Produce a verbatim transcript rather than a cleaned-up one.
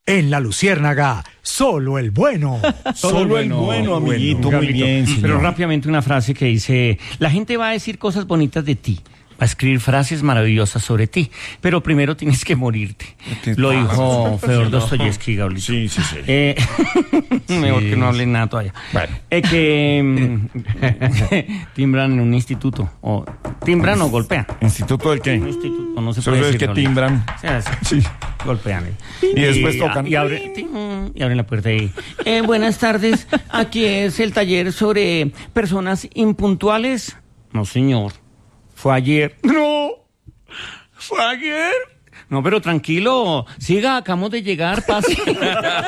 En La Luciérnaga, solo el bueno. Solo el bueno, amiguito, muy bien, señor. Pero rápidamente una frase que dice, la gente va a decir cosas bonitas de ti, va a escribir frases maravillosas sobre ti, pero primero tienes que morirte. Lo dijo Fedor Dostoyevsky, Gaulito. Sí, sí, sí. Eh, mejor que no hablen nada todavía. Bueno. Eh, que mm, timbran en un instituto, o timbran o golpean. ¿Instituto del qué? Un instituto, no se Solo puede es decir, que Gaulito. timbran. O sea, Sí. golpean. eh. Y después tocan. Y, abre, y abren la puerta y... Eh, buenas tardes, aquí es el taller sobre personas impuntuales. No, señor. Fue ayer. No, fue ayer. No, pero tranquilo, siga, acabamos de llegar, pase.